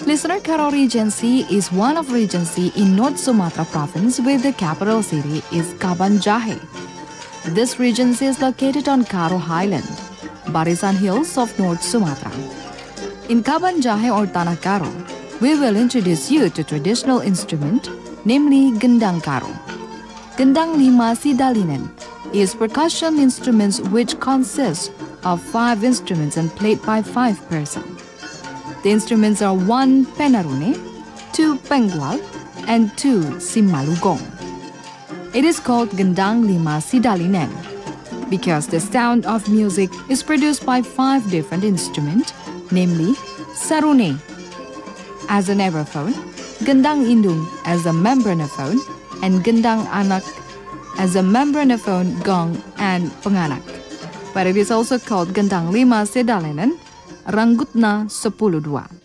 Listener, Karo Regency is one of regency in North Sumatra province where the capital city is Kaban Jahe. This regency is located on Karo Highland, Barisan Hills of North Sumatra. In Kaban Jahe or Tanah Karo, we will introduce you to traditional instrument, namely Gendang Karo. Gendang Lima Sidalinen is percussion instruments which consist of 5 instruments and played by 5 persons. The instruments are 1 penarune, 2 pengwal, and 2 simalugong. It is called Gendang Lima Sidalinen because the sound of music is produced by 5 different instruments, namely sarune as an aerophone, Gendang Indung as a membranophone, and Gendang Anak as a membranophone, gong, and penganak. But it is also called Gendang Lima Sidalinen, Ranggutna 12.